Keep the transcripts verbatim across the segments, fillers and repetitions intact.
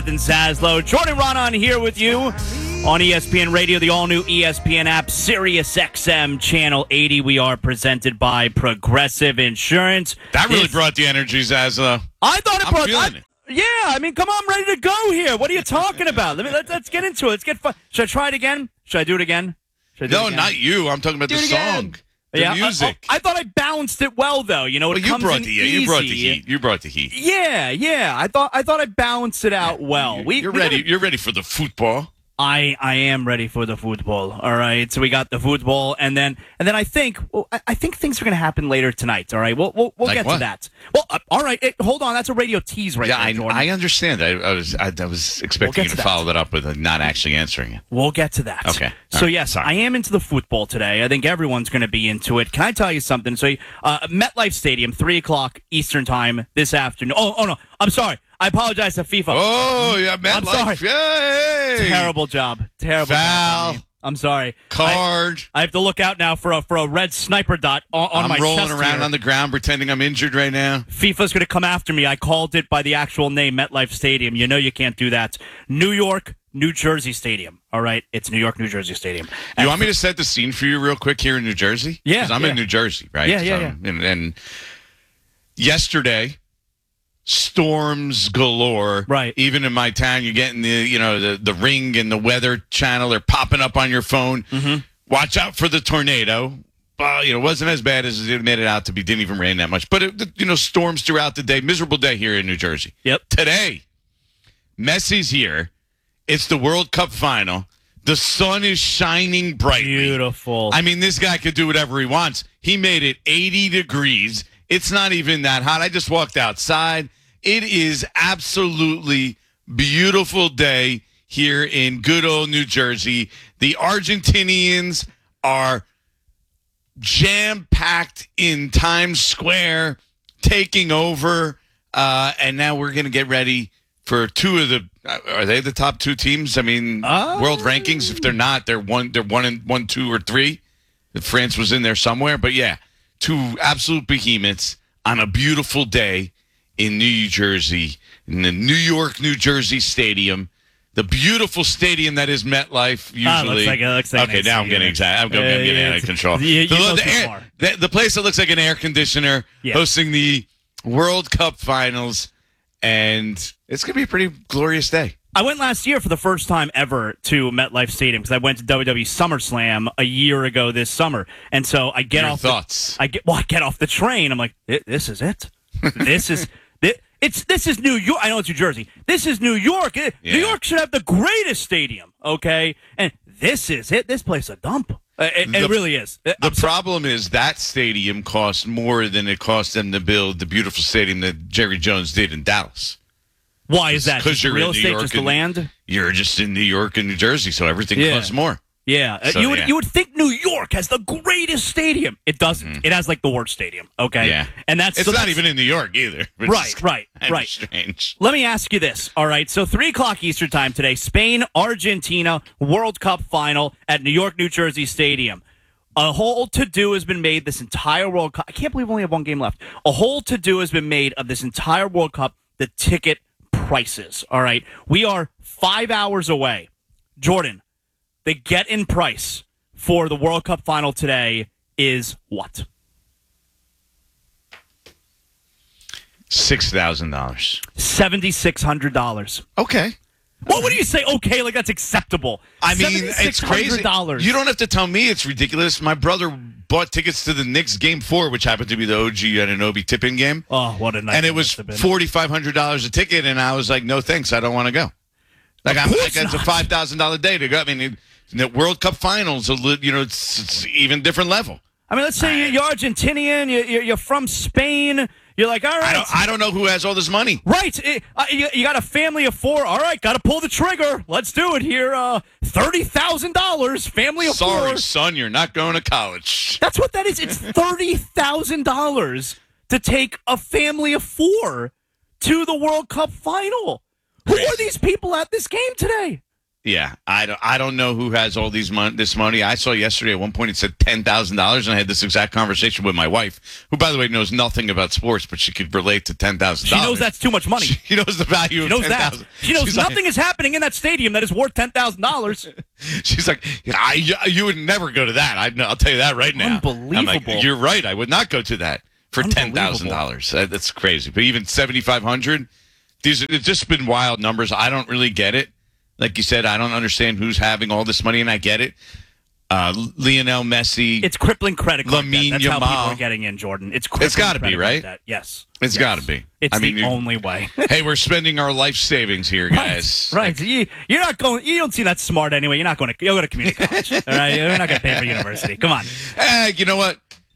And Zaslow. Jordan Ronan here with you on E S P N Radio, the all-new E S P N app, Sirius X M Channel eighty. We are presented by Progressive Insurance. That really It's, brought the energy, Zaslow. I thought it I'm brought... feeling I, it. Yeah, I mean, come on, I'm ready to go here. What are you talking about? Let me, let, let's get into it. Let's get fun. Should I try it again? Should I do it again? Should I do No, it again? not you. I'm talking about Do the it again. song. The yeah, music. I, I, I thought I balanced it well, though. You know, well, it you comes brought in the yeah, easy. you brought the heat. You brought the heat. Yeah, yeah. I thought I thought I balanced it out well. We, You're we ready. gotta- You're ready for the football. I, I am ready for the football. All right, so we got the football, and then and then I think well, I, I think things are going to happen later tonight. All right, we'll we'll, we'll Like get what? to that. Well, uh, all right, eh, hold on. That's a radio tease right Yeah, there, I, Jordan. I understand. I, I was I, I was expecting get you to to that. follow that up with a not actually answering it. We'll get to that. Okay. All So right. yes, Sorry. I am into the football today. I think everyone's going to be into it. Can I tell you something? So, uh, MetLife Stadium, three o'clock Eastern time this afternoon. Oh, oh no, I'm sorry. I apologize to FIFA. Oh, yeah, man. I'm sorry. Yay. Terrible job. Terrible Foul. job. by me. I'm sorry. Card. I, I have to look out now for a for a red sniper dot on, on I'm my rolling chest around here. on the ground pretending I'm injured right now. FIFA's going to come after me. I called it by the actual name, MetLife Stadium. You know you can't do that. New York, New Jersey Stadium. All right, it's New York, New Jersey Stadium. You And want me to set the scene for you real quick here in New Jersey? Yeah, 'Cause I'm yeah. in New Jersey, right? Yeah, yeah, So- yeah. And, and yesterday, storms galore. Right. Even in my town, you're getting the, you know, the, the Ring and the Weather Channel. They're popping up on your phone. Mm-hmm. Watch out for the tornado. Well, you know, it wasn't as bad as it made it out to be. Didn't even rain that much. But, it, you know, storms throughout the day. Miserable day here in New Jersey. Yep. Today, Messi's here. It's the World Cup final. The sun is shining brightly. Beautiful. I mean, this guy could do whatever he wants. He made it eighty degrees. It's not even that hot. I just walked outside. It is absolutely beautiful day here in good old New Jersey. The Argentinians are jam-packed in Times Square, taking over, uh, and now we're going to get ready for two of the. Uh, are they the top two teams? I mean, Uh, world rankings. If they're not, they're one. They're one and one, two, or three. If France was in there somewhere, but yeah, two absolute behemoths on a beautiful day in New Jersey, in the New York, New Jersey Stadium. The beautiful stadium that is MetLife, usually. Ah, looks like- it looks like okay, an now I'm A C getting unit. exact. I'm, going- I'm Uh, getting out of it's- control. you- you the, go the too air- far. the, the place that looks like an air conditioner Yeah. hosting the World Cup Finals, and it's going to be a pretty glorious day. I went last year for the first time ever to MetLife Stadium because I went to W W E SummerSlam a year ago this summer, and so I get Your off. thoughts? The, I get well. I get off the train. I'm like, "Thi- this is it. This is thi- it's this is New York. I know it's New Jersey. This is New York. Eh, Yeah. New York should have the greatest stadium. Okay, and this is it. This place a dump. Uh, It, it The- really is. Uh, The I'm so- problem is that stadium costs more than it cost them to build the beautiful stadium that Jerry Jones did in Dallas. why is that? Because Just the you're real in New estate, York just the and- land. You're just in New York and New Jersey, so everything Yeah. costs more. Yeah, uh, So, you would yeah. you would think New York has the greatest stadium. It doesn't. It has like the worst stadium. Okay, Yeah. and that's It's so not that's- even in New York either. which Right, is right, kind of right. strange. Let me ask you this. All right, so three o'clock Eastern time today, Spain, Argentina, World Cup final at New York, New Jersey Stadium. A whole to-do has been made this entire World Cup. I can't believe we only have one game left. A whole to-do has been made of this entire World Cup, the ticket prices. All right, we are five hours away. Jordan, the get-in price for the World Cup final today is what? Six thousand dollars. seven thousand six hundred dollars. Okay. What would you say? Okay, like that's acceptable. I mean, it's crazy. dollars. You don't have to tell me it's ridiculous. My brother bought tickets to the Knicks game four, which happened to be the O G Anunoby tipping game. Oh, what a night! and it that was must have been. forty-five hundred dollars a ticket, and I was like, no thanks, I don't want to go. Like, Of I'm course like, it's a not. five thousand dollars day to go. I mean, it, the World Cup finals, a li- you know, it's, it's even different level. I mean, let's say you're, you're Argentinian, you're, you're you're from Spain. You're like, all right, I don't, I don't know who has all this money. right? It- uh, you, you got a family of four. All right, got to pull the trigger. Let's do it here. Uh, Thirty thousand dollars, family of Sorry, four. son, you're not going to college. That's what that is. It's thirty thousand dollars to take a family of four to the World Cup final. Who are these people at this game today? Yeah, I don't. I don't know who has all these mon- this money. I saw yesterday at one point it said ten thousand dollars, and I had this exact conversation with my wife, who, by the way, knows nothing about sports, but she could relate to ten thousand She dollars. knows that's too much money. She, She knows the value knows of ten that. thousand. She knows She's nothing like, is happening in that stadium that is worth ten thousand dollars. She's like, I, you would never go to that. I, I'll tell you that right now. Unbelievable. I'm like, you're right. I would not go to that for ten thousand dollars. That's crazy. But even seventy five hundred. These it's just been wild numbers. I don't really get it. Like you said, I don't understand who's having all this money, and I get it. Uh, Lionel Messi. It's crippling credit card debt. Lamine That's how Yamal. people are getting in, Jordan. It's crippling It's got to be, credit card right? debt. Yes. It's Yes. got to be. It's I mean, the you- only way. Hey, we're spending our life savings here, guys. Right. right. You, you're not going. You don't seem that smart anyway. You're not going to. You'll go to community college. All right. You're not going to pay for university. Come on. Hey, you know what?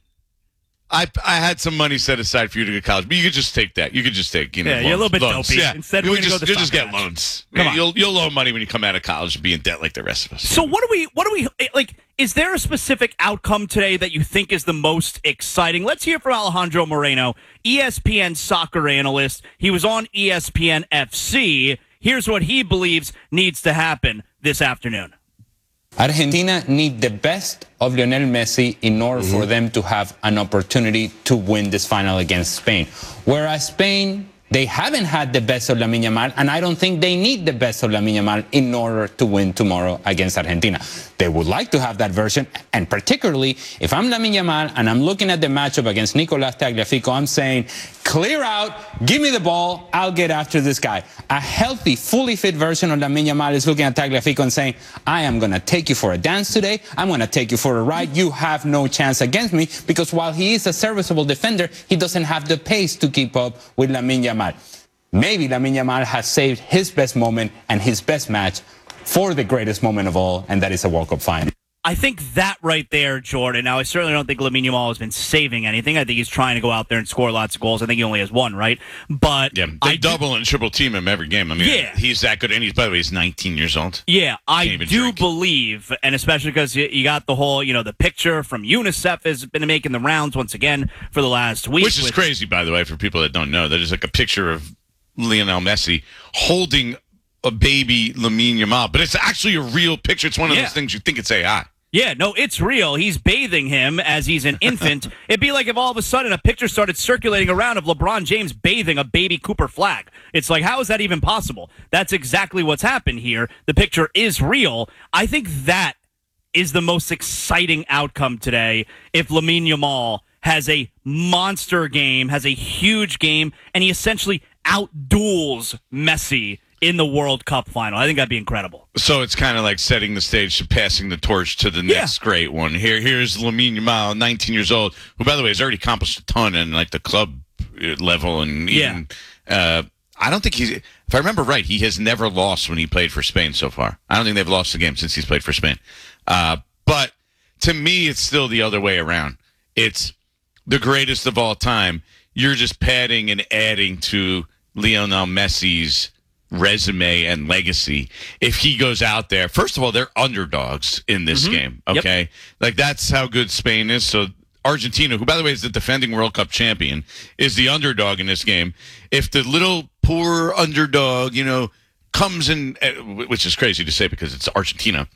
I I had some money set aside for you to go to college, but you could just take that. You could just take, you know, Yeah, you're a little bit loans. dopey. Yeah. Instead, you we're would gonna just, go the you'll just stock get match. loans. Come on. You'll you'll loan money when you come out of college and be in debt like the rest of us. So what do we? What do we like? Is there a specific outcome today that you think is the most exciting? Let's hear from Alejandro Moreno, E S P N soccer analyst. He was on E S P N F C. Here's what he believes needs to happen this afternoon. Argentina need the best of Lionel Messi in order mm-hmm. for them to have an opportunity to win this final against Spain. Whereas Spain, they haven't had the best of Lamine Yamal, and I don't think they need the best of Lamine Yamal in order to win tomorrow against Argentina. They would like to have that version, and particularly if I'm Lamine Yamal and I'm looking at the matchup against Nicolas Tagliafico, I'm saying, clear out, give me the ball, I'll get after this guy. A healthy, fully fit version of Lamine Yamal is looking at Tagliafico and saying, I am going to take you for a dance today, I'm going to take you for a ride, you have no chance against me, because while he is a serviceable defender, he doesn't have the pace to keep up with Lamine Yamal. Maybe Lamine Yamal has saved his best moment and his best match for the greatest moment of all, and that is a World Cup final. I think that right there, Jordan. Now, I certainly don't think Lamine Yamal has been saving anything. I think he's trying to go out there and score lots of goals. I think he only has one, right? But yeah, they I double do, and triple team him every game. I mean, yeah. he's that good. And he's, by the way, he's nineteen years old. Yeah, I do drink. believe, and especially because you, you got the whole, you know, the picture from UNICEF has been making the rounds once again for the last week. Which is with, crazy, by the way, for people that don't know. That is like a picture of Lionel Messi holding a baby Lamine Yamal. But it's actually a real picture. It's one of yeah. those things you think it's A I. Yeah, no, it's real. He's bathing him as he's an infant. It'd be like if all of a sudden a picture started circulating around of LeBron James bathing a baby Cooper Flag. It's like, how is that even possible? That's exactly what's happened here. The picture is real. I think that is the most exciting outcome today if Lamine Yamal has a monster game, has a huge game, and he essentially outduels Messi in the World Cup final. I think that'd be incredible. So it's kind of like setting the stage to passing the torch to the next yeah. great one. Here, here's Lamine Yamal, nineteen years old, who, by the way, has already accomplished a ton in like the club level, and even yeah. uh, I don't think he's. If I remember right, he has never lost when he played for Spain so far. I don't think they've lost a game since he's played for Spain. Uh, but to me, it's still the other way around. It's the greatest of all time. You're just padding and adding to Lionel Messi's resume and legacy if he goes out there. First of all, they're underdogs in this mm-hmm. game, okay? Yep. Like, that's how good Spain is. So Argentina, who, by the way, is the defending World Cup champion, is the underdog in this game. If the little poor underdog, you know, comes in, which is crazy to say because it's Argentina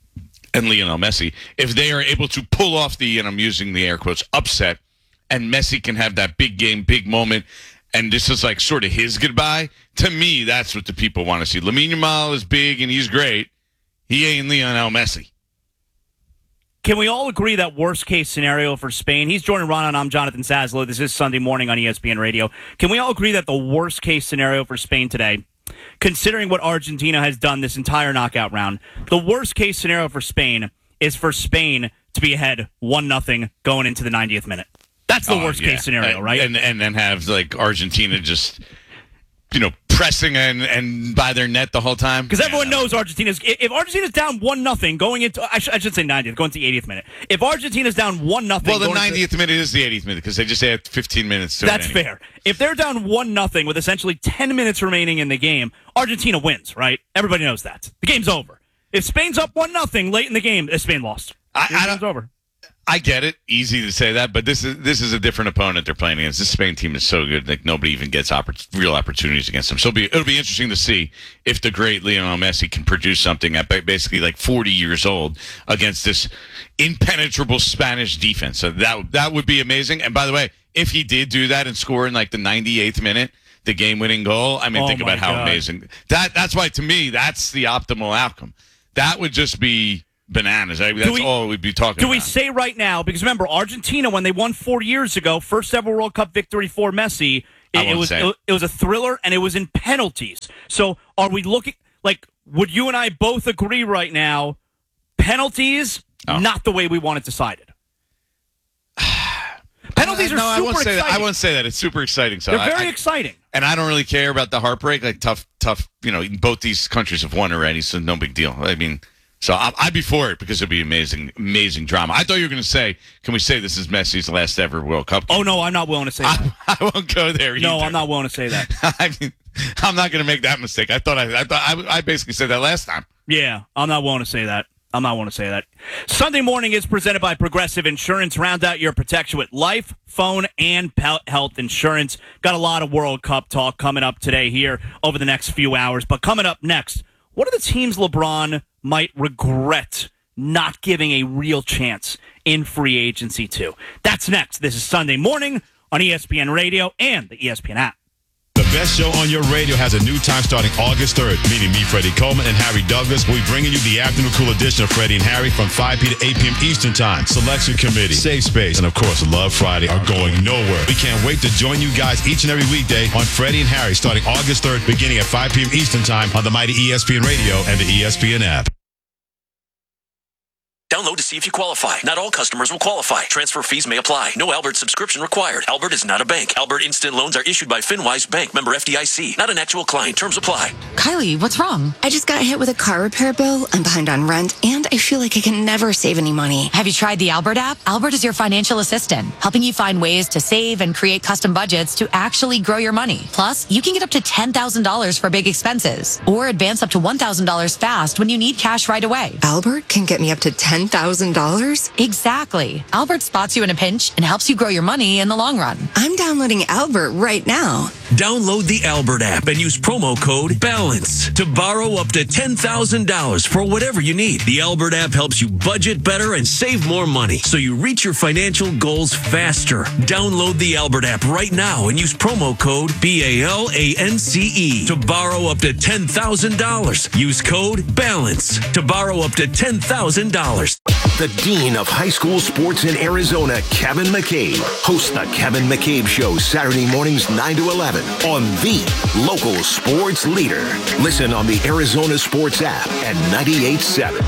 and Lionel Messi, if they are able to pull off the, and I'm using the air quotes, upset, and Messi can have that big game, big moment, and this is like sort of his goodbye, to me, that's what the people want to see. Lamine Yamal is big and he's great. He ain't Lionel Messi. Can we all agree that worst case scenario for Spain? He's Jordan Rana, I'm Jonathan Saslow. This is Sunday morning on E S P N Radio. Can we all agree that the worst case scenario for Spain today, considering what Argentina has done this entire knockout round, the worst case scenario for Spain is for Spain to be ahead one nothing going into the ninetieth minute? That's the oh, worst yeah. case scenario, right? And and then have like Argentina just, you know, pressing and, and by their net the whole time. Because yeah, everyone no. knows Argentina's if Argentina's down one nothing going into I, sh- I should say ninetieth, going to the eightieth minute. If Argentina's down one nothing, well, the ninetieth minute is the eightieth minute because they just add fifteen minutes to that's it. That's fair. If they're down one nothing with essentially ten minutes remaining in the game, Argentina wins, right? Everybody knows that. The game's over. If Spain's up one nothing late in the game, Spain lost. I, I game's don't, over. I get it. Easy to say that, but this is this is a different opponent they're playing against. This Spain team is so good that nobody even gets oppor- real opportunities against them. So it'll be, it'll be interesting to see if the great Lionel Messi can produce something at basically like forty years old against this impenetrable Spanish defense. So that that would be amazing. And by the way, if he did do that and score in like the ninety-eighth minute, the game-winning goal, I mean, oh think about how God. amazing. That That's why, to me, that's the optimal outcome. That would just be bananas. I, that's we, all we'd be talking do about. Do we say right now, because remember, Argentina, when they won four years ago, first ever World Cup victory for Messi, it, it was it, it was a thriller, and it was in penalties. So are we looking, like, would you and I both agree right now, penalties, oh. not the way we want it decided? Penalties are no, super I won't say exciting. That. I won't say that. It's super exciting. So They're I, very I, exciting. And I don't really care about the heartbreak. Like, tough, tough, you know, both these countries have won already, so no big deal. I mean, so I, I'd be for it because it'd be amazing, amazing drama. I thought you were going to say, can we say this is Messi's last ever World Cup game? Oh, no, I'm not willing to say that. I, I won't go there either. No, I'm not willing to say that. I mean, I'm not going to make that mistake. I thought I, I thought I, I basically said that last time. Yeah, I'm not willing to say that. I'm not willing to say that. Sunday Morning is presented by Progressive Insurance. Round out your protection with life, phone, and health insurance. Got a lot of World Cup talk coming up today here over the next few hours. But coming up next, what are the teams LeBron might regret not giving a real chance in free agency to? That's next. This is Sunday Morning on E S P N Radio and the E S P N app. The best show on your radio has a new time starting August third. Meaning me, Freddie Coleman, and Harry Douglas. We'll be bringing you the afternoon cool edition of Freddie and Harry from five p.m. to eight p.m. Eastern Time. Selection Committee, Safe Space, and of course, Love Friday are going nowhere. We can't wait to join you guys each and every weekday on Freddie and Harry starting August third, beginning at five p.m. Eastern Time on the mighty E S P N Radio and the E S P N app. Download to see if you qualify. Not all customers will qualify. Transfer fees may apply. No Albert subscription required. Albert is not a bank. Albert Instant Loans are issued by FinWise Bank, member F D I C. Not an actual client. Terms apply. Kylie, what's wrong? I just got hit with a car repair bill. I'm behind on rent, and I feel like I can never save any money. Have you tried the Albert app? Albert is your financial assistant, helping you find ways to save and create custom budgets to actually grow your money. Plus, you can get up to ten thousand dollars for big expenses, or advance up to one thousand dollars fast when you need cash right away. Albert can get me up to ten thousand dollars? Exactly. Albert spots you in a pinch and helps you grow your money in the long run. I'm downloading Albert right now. Download the Albert app and use promo code BALANCE to borrow up to ten thousand dollars for whatever you need. The Albert app helps you budget better and save more money so you reach your financial goals faster. Download the Albert app right now and use promo code B A L A N C E to borrow up to ten thousand dollars. Use code BALANCE to borrow up to ten thousand dollars. The Dean of High School Sports in Arizona, Kevin McCabe, hosts the Kevin McCabe Show Saturday mornings nine to eleven on the local sports leader. Listen on the Arizona Sports app at ninety-eight point seven.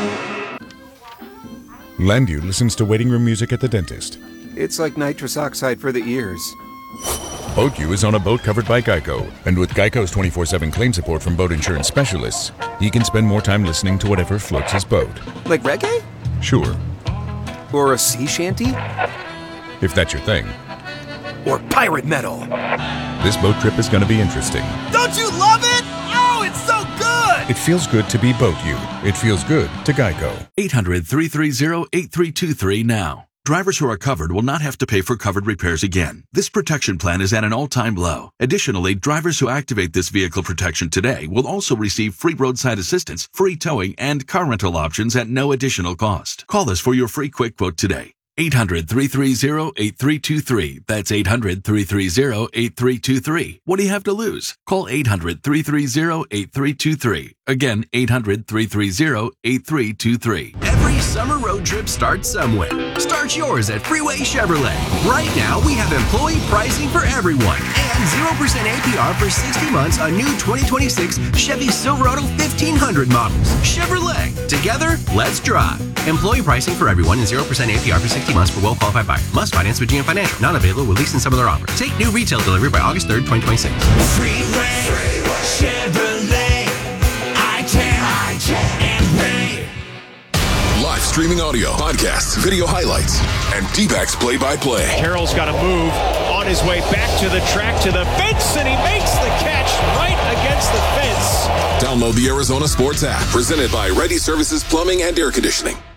Landu listens to waiting room music at the dentist. It's like nitrous oxide for the ears. BoatU is on a boat covered by Geico, and with Geico's twenty-four seven claim support from boat insurance specialists, he can spend more time listening to whatever floats his boat. Like reggae? Sure. Or a sea shanty? If that's your thing. Or pirate metal? This boat trip is going to be interesting. Don't you love it? Oh, it's so good! It feels good to be BoatU. It feels good to Geico. eight hundred, three three zero, eight three two three now. Drivers who are covered will not have to pay for covered repairs again. This protection plan is at an all-time low. Additionally, drivers who activate this vehicle protection today will also receive free roadside assistance, free towing, and car rental options at no additional cost. Call us for your free quick quote today. eight hundred, three three zero, eight three two three. That's eight hundred, three three zero, eight three two three. What do you have to lose? Call eight hundred, three three zero, eight three two three. Again, eight hundred, three three zero, eight three two three. Every summer road trip starts somewhere. Start yours at Freeway Chevrolet. Right now, we have employee pricing for everyone and zero percent A P R for sixty months on new twenty twenty-six Chevy Silverado fifteen hundred models. Chevrolet. Together, let's drive. Employee pricing for everyone and zero percent A P R for sixty months for well-qualified buyer. Must finance with G M Financial. Not available with lease and some other offers. Take new retail delivery by August third, twenty twenty-six. Freeway, Freeway. Chevrolet. I can, I can, and pay. Live streaming audio, podcasts, video highlights, and D-backs play-by-play. Carroll's got to move on his way back to the track, to the fence, and he makes the catch right against the fence. Download the Arizona Sports app, presented by Ready Services Plumbing and Air Conditioning.